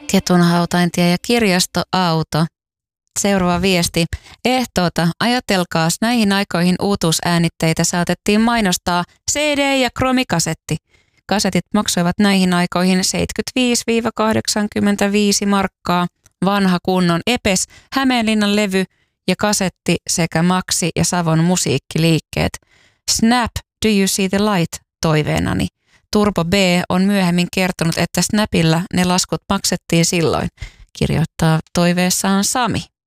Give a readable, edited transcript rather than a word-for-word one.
Ketunhautaintie ja kirjastoauto. Seuraava viesti. Ehtoota, ajatelkaas, näihin aikoihin uutuusäänitteitä saatettiin mainostaa CD- ja kromikasetti. Kasetit maksoivat näihin aikoihin 75-85 markkaa. Vanha kunnon Epes, Hämeenlinnan levy ja kasetti sekä Maxi ja Savon musiikkiliikkeet. Snap, do you see the light? Toiveenani. Turbo B on myöhemmin kertonut, että Snapilla ne laskut maksettiin silloin, kirjoittaa toiveessaan Sami.